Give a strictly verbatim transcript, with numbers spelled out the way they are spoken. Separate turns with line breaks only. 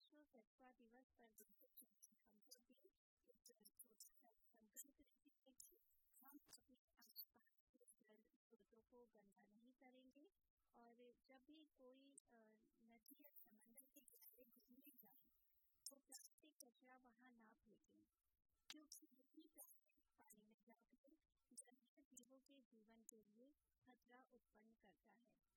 विश्व स्वच्छता दिवस पर हम सब भी एक छोटा सा संकल्प लेते हैं कि हम अपने आसपास के जल स्रोतों को गंदा नहीं करेंगे और जब भी कोई नदी या समंदर के किनारे घूमने जाए तो प्लास्टिक कचरा वहाँ ना फेंकें, क्योंकि यही प्लास्टिक पानी में जाकर जलीय जीवों के जीवन के लिए खतरा उत्पन्न करता है।